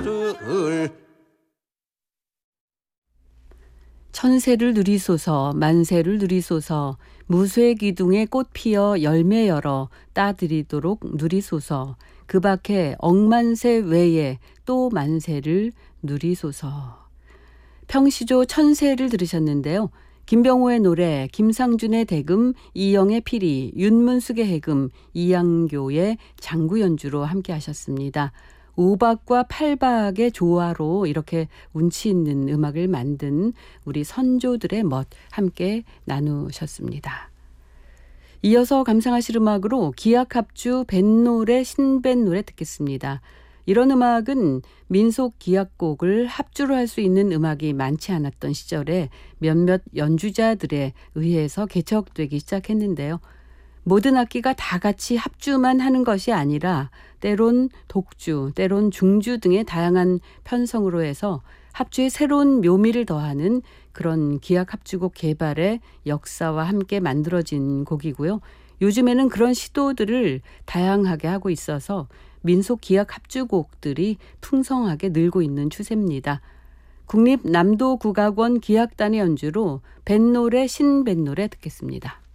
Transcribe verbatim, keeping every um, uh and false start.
를 천세를 누리소서 만세를 누리소서 무쇠 기둥에 꽃 피어 열매 열어 따드리도록 누리소서 그 밖에 억만세 외에 또 만세를 누리소서. 평시조 천세를 들으셨는데요. 김병호의 노래, 김상준의 대금, 이영의 피리, 윤문숙의 해금, 이양교의 장구 연주로 함께 하셨습니다. 오박과 팔박의 조화로 이렇게 운치 있는 음악을 만든 우리 선조들의 멋 함께 나누셨습니다. 이어서 감상하실 음악으로 기악합주 뱃노래 신뱃노래 듣겠습니다. 이런 음악은 민속 기악곡을 합주로 할 수 있는 음악이 많지 않았던 시절에 몇몇 연주자들에 의해서 개척되기 시작했는데요. 모든 악기가 다 같이 합주만 하는 것이 아니라 때론 독주, 때론 중주 등의 다양한 편성으로 해서 합주에 새로운 묘미를 더하는 그런 기악 합주곡 개발의 역사와 함께 만들어진 곡이고요. 요즘에는 그런 시도들을 다양하게 하고 있어서 민속 기악 합주곡들이 풍성하게 늘고 있는 추세입니다. 국립남도국악원 기악단의 연주로 뱃노래 신뱃노래 듣겠습니다.